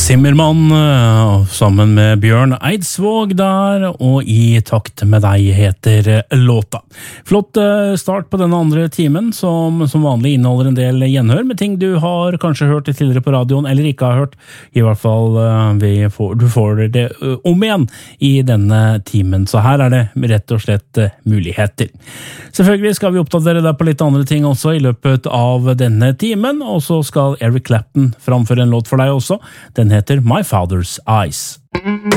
Zimmermann sammen med Bjørn Eidsvåg der, og I takt med deg heter låta. Flott start på denne andre timen, som vanlig inneholder en del gjenhør med ting du har kanskje hørt tidligere på radioen, eller ikke har hørt. I hvert fall, du får det om igjen I denne timen, så her det rett og slett muligheter. Selvfølgelig skal vi oppdatere deg på litt andre ting også I løpet av denne timen, og så skal Eric Clapton framføre en låt for deg også. Den heter My Father's Eyes.